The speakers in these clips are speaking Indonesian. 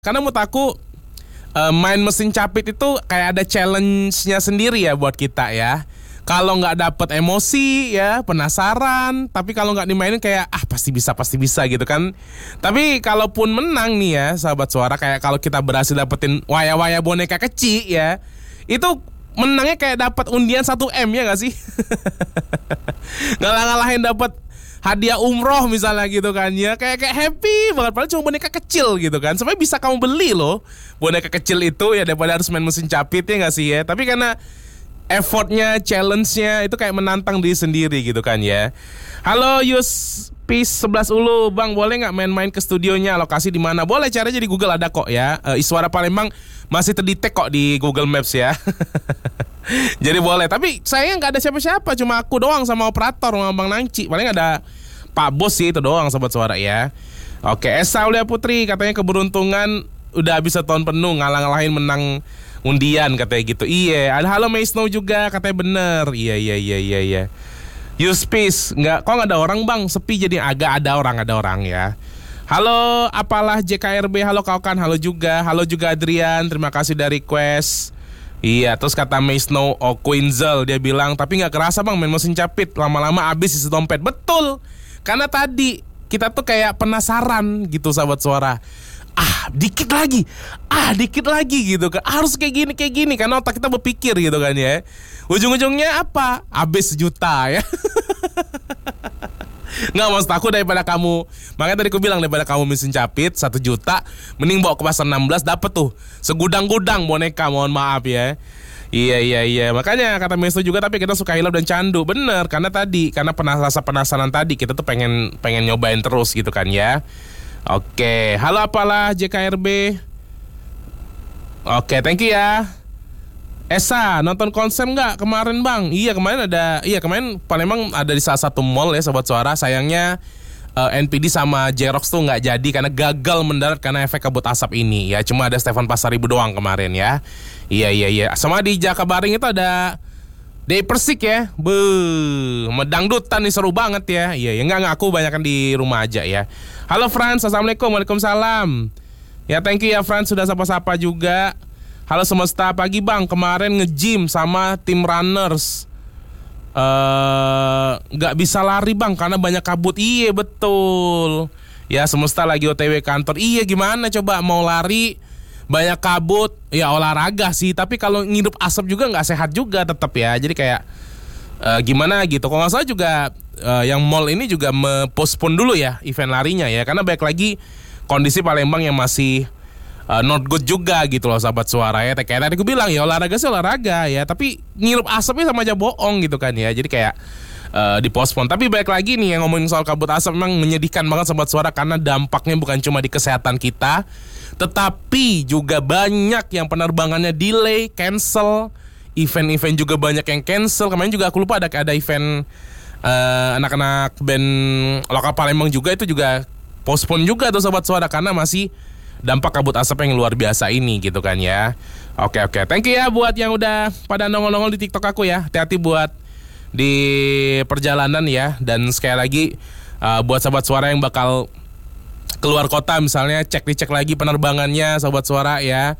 Karena menurut aku main mesin capit itu kayak ada challenge-nya sendiri ya buat kita ya. Kalau nggak dapet emosi ya penasaran, tapi kalau nggak dimainin kayak pasti bisa gitu kan. Tapi kalaupun menang nih ya sahabat suara, kayak kalau kita berhasil dapetin waya-waya boneka kecil ya, itu menangnya kayak dapat undian 1M ya nggak sih? Ngalah-ngalahin dapat hadiah umroh misalnya gitu kan ya, kayak happy banget, padahal cuma boneka kecil gitu kan. Sebenarnya bisa kamu beli loh boneka kecil itu ya, daripada harus main mesin capit ya nggak sih ya. Tapi karena effortnya, challenge-nya itu kayak menantang diri sendiri gitu kan ya. Halo Yus Peace 11 Ulu, Bang boleh nggak main-main ke studionya, lokasi di mana? Boleh, caranya di Google ada kok ya. Iswara Palembang masih terdetek kok di Google Maps ya. Jadi boleh, tapi saya nggak ada siapa-siapa, cuma aku doang sama operator sama Bang Nangci. Paling ada Pak Bos sih, itu doang sobat suara ya. Oke, Esa Aulia Putri katanya keberuntungan udah bisa tahun penuh ngalah-ngalahin menang undian katanya gitu. Iya, ada halo May Snow juga katanya bener. Iya. Yuspis, kok nggak ada orang Bang? Sepi jadi agak ada orang ya. Halo, apalah JKRB, halo Kaukan, halo juga Adrian, terima kasih dari request. Iya, terus kata May Snow, Quinzel, dia bilang, tapi gak kerasa Bang main mesin capit, lama-lama habis isi dompet. Betul, karena tadi kita tuh kayak penasaran gitu sahabat suara. Dikit lagi gitu kan, harus kayak gini, karena otak kita berpikir gitu kan ya. Ujung-ujungnya apa? Habis 1 juta ya. Nggak, maksud aku daripada kamu, makanya tadi aku bilang daripada kamu mesin capit 1 juta, mending bawa ke pasar 16 dapet tuh segudang-gudang boneka, mohon maaf ya. Iya, makanya kata Mesto juga, tapi kita suka hilap dan candu. Bener, karena penasaran tadi kita tuh pengen nyobain terus gitu kan ya. Oke, halo apalah JKRB. Oke, thank you ya. Esa, nonton konser nggak kemarin Bang? Iya kemarin Palembang ada di salah satu mall ya sobat suara. Sayangnya NPD sama Jerox tuh nggak jadi karena gagal mendarat karena efek kabut asap ini ya. Cuma ada Stefan Pasaribu doang kemarin ya. Iya. Sama di Jakabaring itu ada Day Persik ya. Medangdutan nih, seru banget ya. Iya, enggak, aku banyakan di rumah aja ya. Halo Frans, assalamualaikum. Waalaikumsalam. Ya thank you ya Frans, sudah sapa-sapa juga. Halo semesta, pagi Bang, kemarin nge-gym sama tim runners. Gak bisa lari Bang karena banyak kabut. Iya betul. Ya semesta lagi OTW kantor. Iya gimana coba mau lari banyak kabut. Ya olahraga sih, tapi kalau ngirup asap juga gak sehat juga tetap ya. Jadi kayak gimana gitu. Kalau gak salah juga yang mall ini juga postpone dulu ya event larinya ya. Karena baik lagi kondisi Palembang yang masih not good juga gitu loh sahabat suara ya. Kayak tadi aku bilang ya, olahraga sih olahraga ya, tapi ngirup asapnya sama aja bohong gitu kan ya. Jadi kayak dipospon. Tapi baik lagi nih yang ngomongin soal kabut asap, memang menyedihkan banget sahabat suara, karena dampaknya bukan cuma di kesehatan kita, tetapi juga banyak yang penerbangannya delay, cancel. Event-event juga banyak yang cancel. Kemarin juga aku lupa ada event anak-anak band lokal Palembang juga, itu juga postpone juga tuh sahabat suara karena masih dampak kabut asap yang luar biasa ini gitu kan ya. Oke, thank you ya buat yang udah pada nongol-nongol di TikTok aku ya. Hati-hati buat di perjalanan ya. Dan sekali lagi buat sahabat suara yang bakal keluar kota misalnya, dicek lagi penerbangannya sahabat suara ya.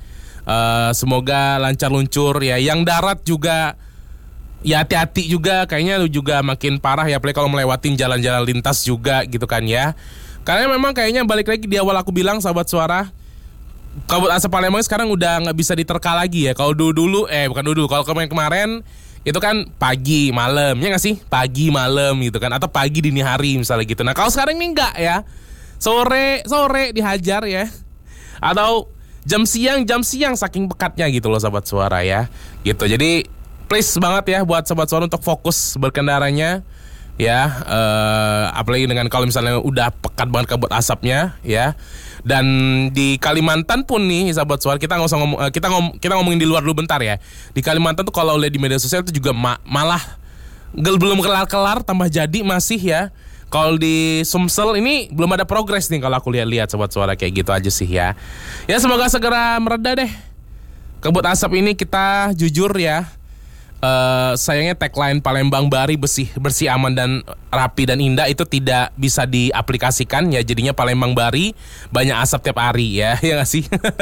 Semoga lancar luncur ya. Yang darat juga ya hati-hati juga, kayaknya juga makin parah ya, apalagi kalau melewatin jalan-jalan lintas juga gitu kan ya. Karena memang kayaknya balik lagi di awal aku bilang sahabat suara, kabut asap Palembang sekarang udah nggak bisa diterka lagi ya. Kalau dulu kalau kemarin itu kan pagi malam ya nggak sih, pagi malam gitu kan, atau pagi dini hari misalnya gitu. Nah kalau sekarang ini nggak ya, sore dihajar ya, atau jam siang saking pekatnya gitu loh sahabat suara ya gitu. Jadi please banget ya buat sahabat suara untuk fokus berkendaranya ya, apalagi dengan kalau misalnya udah pekat banget kabut asapnya ya. Dan di Kalimantan pun nih sahabat suara, kita nggak usah kita ngomongin di luar dulu bentar ya. Di Kalimantan tuh kalau lihat di media sosial itu juga malah belum kelar tambah jadi masih ya. Kalau di Sumsel ini belum ada progres nih kalau aku lihat sahabat suara, kayak gitu aja sih ya. Ya semoga segera mereda deh kabut asap ini. Kita jujur ya, sayangnya tagline Palembang Bari bersih bersih aman dan rapi dan indah itu tidak bisa diaplikasikan ya, jadinya Palembang Bari banyak asap tiap hari ya, ya nggak sih?